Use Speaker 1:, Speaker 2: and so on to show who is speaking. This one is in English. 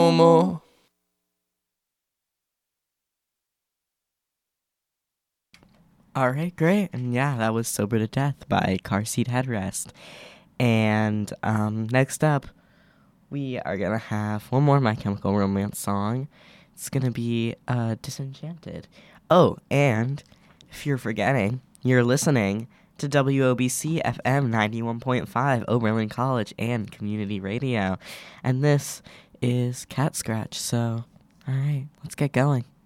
Speaker 1: Momo. All right, great. And yeah, that was Sober to Death by Car Seat Headrest. And next up, we are going to have one more My Chemical Romance song. It's going to be Disenchanted. Oh, and if you're forgetting, you're listening to WOBC FM 91.5, Oberlin College and Community Radio. And this is Cat Scratch. So, all right, let's get going.